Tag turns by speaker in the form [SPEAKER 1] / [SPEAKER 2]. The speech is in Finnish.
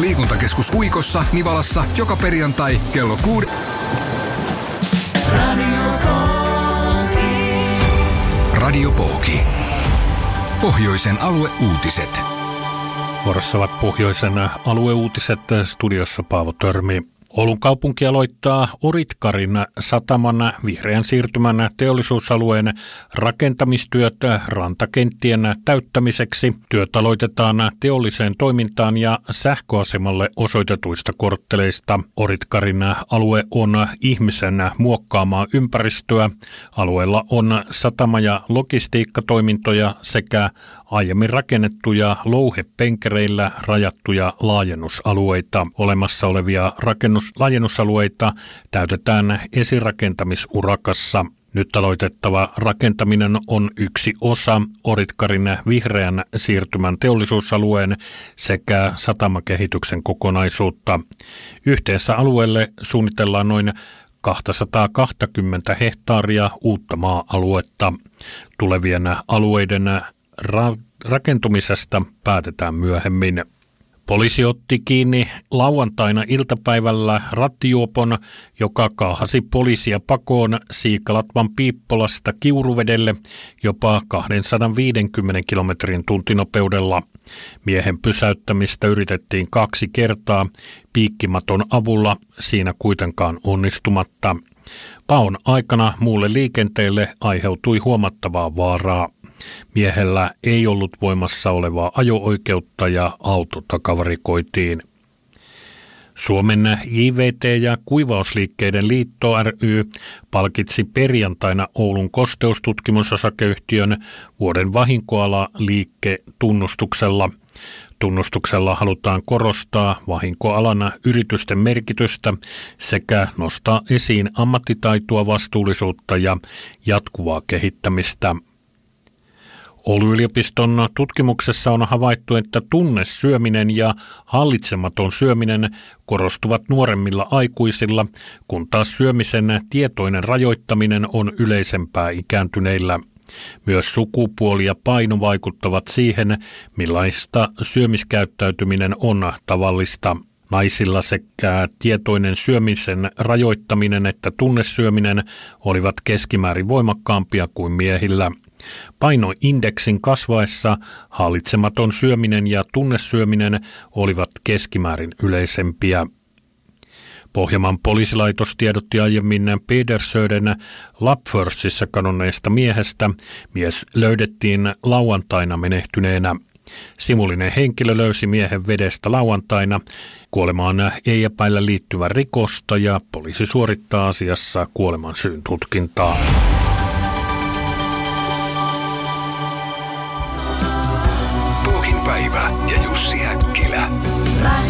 [SPEAKER 1] Liikuntakeskus Uikossa, Nivalassa, joka perjantai kello 6. Radio Pooki. Pohjoisen alueuutiset.
[SPEAKER 2] Vuorossa ovat pohjoisen alueuutiset, studiossa Paavo Törmi. Oulun kaupunki aloittaa Oritkarin sataman vihreän siirtymän teollisuusalueen rakentamistyöt rantakenttien täyttämiseksi. Työt aloitetaan teolliseen toimintaan ja sähköasemalle osoitetuista kortteleista. Oritkarin alue on ihmisen muokkaamaa ympäristöä. Alueella on satama- ja logistiikkatoimintoja sekä aiemmin rakennettuja louhepenkereillä rajattuja laajennusalueita. Olemassa olevia laajennusalueita täytetään esirakentamisurakassa. Nyt aloitettava rakentaminen on yksi osa Oritkarin vihreän siirtymän teollisuusalueen sekä satamakehityksen kokonaisuutta. Yhteensä alueelle suunnitellaan noin 220 hehtaaria uutta maa-aluetta. Tulevien alueiden rakentumisesta päätetään myöhemmin. Poliisi otti kiinni lauantaina iltapäivällä rattijuopon, joka kaahasi poliisia pakoon Siikalatvan Piippolasta Kiuruvedelle jopa 250 kilometrin tuntinopeudella. Miehen pysäyttämistä yritettiin 2 kertaa piikkimaton avulla, siinä kuitenkaan onnistumatta. Paon aikana muulle liikenteelle aiheutui huomattavaa vaaraa. Miehellä ei ollut voimassa olevaa ajo-oikeutta ja auto takavarikoitiin. Suomen JVT- ja kuivausliikkeiden liitto ry palkitsi perjantaina Oulun kosteustutkimusosakeyhtiön vuoden vahinkoala-liikke tunnustuksella. Tunnustuksella halutaan korostaa vahinkoalana yritysten merkitystä sekä nostaa esiin ammattitaitoa, vastuullisuutta ja jatkuvaa kehittämistä. Oulun yliopiston tutkimuksessa on havaittu, että tunnesyöminen ja hallitsematon syöminen korostuvat nuoremmilla aikuisilla, kun taas syömisen tietoinen rajoittaminen on yleisempää ikääntyneillä. Myös sukupuoli ja paino vaikuttavat siihen, millaista syömiskäyttäytyminen on tavallista. Naisilla sekä tietoinen syömisen rajoittaminen että tunnesyöminen olivat keskimäärin voimakkaampia kuin miehillä. Painoindeksin kasvaessa hallitsematon syöminen ja tunnesyöminen olivat keskimäärin yleisempiä. Pohjanmaan poliisilaitos tiedotti aiemmin Pedersöden Lapförsissa kadonneesta miehestä. Mies löydettiin lauantaina menehtyneenä. Simullinen henkilö löysi miehen vedestä lauantaina. Kuolemaan ei epäillä liittyvä rikosta ja poliisi suorittaa asiassa kuoleman syyn tutkintaa.
[SPEAKER 1] Päivä ja Jussi Häkkilä.